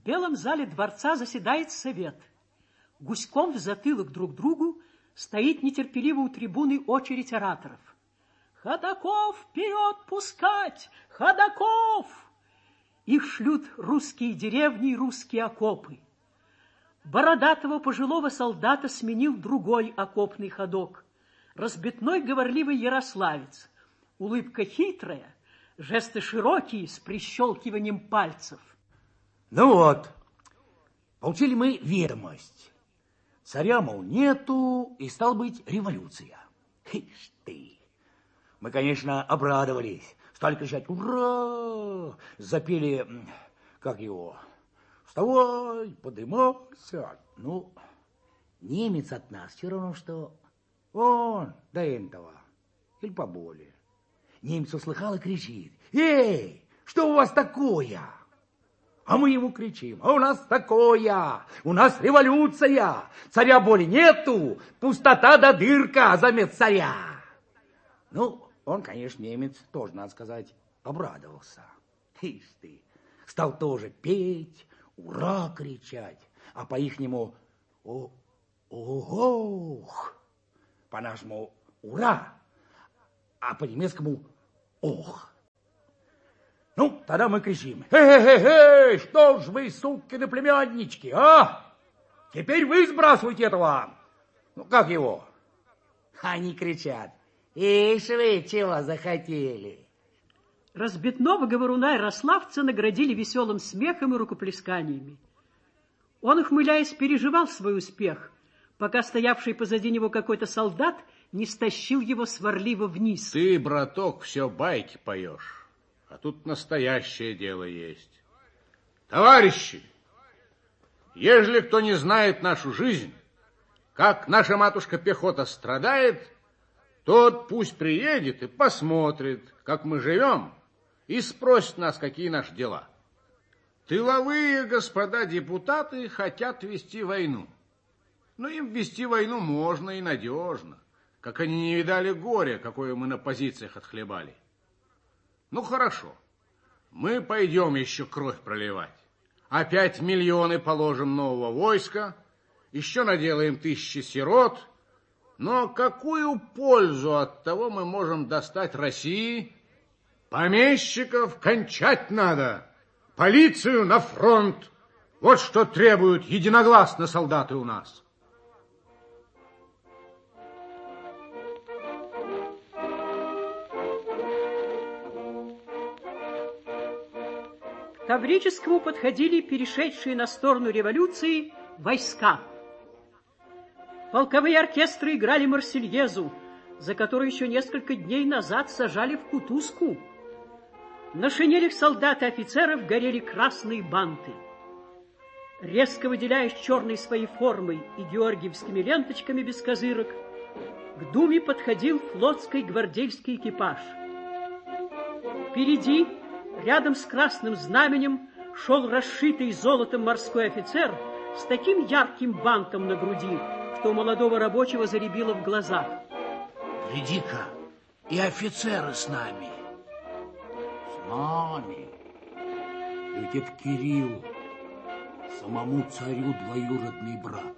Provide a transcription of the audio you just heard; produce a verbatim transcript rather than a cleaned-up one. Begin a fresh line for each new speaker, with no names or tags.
белом зале дворца заседает совет. Гуськом в затылок друг другу стоит нетерпеливо у трибуны очередь ораторов. «Ходаков вперед пускать! Ходаков!» Их шлют русские деревни и русские окопы. Бородатого пожилого солдата сменил другой окопный ходок. Разбитной говорливый ярославец. Улыбка хитрая, жесты широкие, с прищелкиванием пальцев.
Ну вот, получили мы ведомость. Царя, мол, нету, и стал быть революция. Ишь ты! Мы, конечно, обрадовались. Стали кричать «Ура!», запели, как его, «Вставай, подымайся». Ну, немец от нас все равно, что он до этого, или поболее. Немец услыхал и кричит: «Эй, что у вас такое?» А мы ему кричим: «А у нас такое, у нас революция, царя боли нету, пустота да дырка замет царя». Ну, он, конечно, немец, тоже, надо сказать, обрадовался. Ишь ты, стал тоже петь, ура кричать, а по-ихнему о, ох, по-нашему ура, а по-немецкому ох. Ну, тогда мы кричим: «Эй-эй-эй, что ж вы, сукины племяннички, а? Теперь вы сбрасывайте этого, ну, как его?» Они кричат: «Ишь вы, чего захотели?»
Разбитного говоруна ярославца наградили веселым смехом и рукоплесканиями. Он, ухмыляясь, переживал свой успех, пока стоявший позади него какой-то солдат не стащил его сварливо вниз.
Ты, браток, все байки поешь, а тут настоящее дело есть. Товарищи, ежели кто не знает нашу жизнь, как наша матушка-пехота страдает, тот пусть приедет и посмотрит, как мы живем, и спросит нас, какие наши дела. Тыловые господа депутаты хотят вести войну. Но им вести войну можно и надежно, как они не видали горя, какое мы на позициях отхлебали. Ну, хорошо, мы пойдем еще кровь проливать. Опять миллионы положим нового войска, еще наделаем тысячи сирот. Но какую пользу от того мы можем достать России? Помещиков кончать надо, полицию на фронт. Вот что требуют единогласно солдаты у нас.
К Таврическому подходили перешедшие на сторону революции войска. Полковые оркестры играли Марсельезу, за которую еще несколько дней назад сажали в кутузку. На шинелях солдат и офицеров горели красные банты. Резко выделяясь черной своей формой и георгиевскими ленточками без козырок, к Думе подходил флотский гвардейский экипаж. Впереди, рядом с красным знаменем, шел расшитый золотом морской офицер с таким ярким бантом на груди, что у молодого рабочего заребило в глазах.
Гляди-ка, и офицеры с нами. С нами. Ведь это Кирилл, самому царю двоюродный брат.